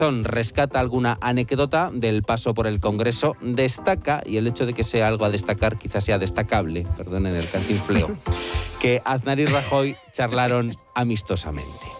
rescata alguna anécdota del paso por el Congreso, destaca, y el hecho de que sea algo a destacar quizás sea destacable, perdonen el cantinfleo, que Aznar y Rajoy charlaron amistosamente.